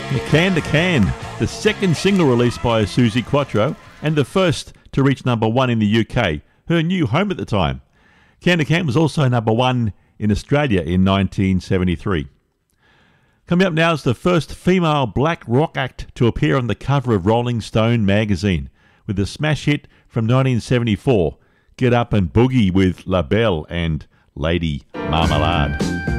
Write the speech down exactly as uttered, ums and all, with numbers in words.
Can to Can, the second single released by Suzi Quatro and the first to reach number one in the U K, her new home at the time. Can to Can was also number one in Australia in nineteen seventy-three. Coming up now is the first female black rock act to appear on the cover of Rolling Stone magazine with the smash hit from nineteen seventy-four, Get Up and Boogie with La Belle and Lady Marmalade.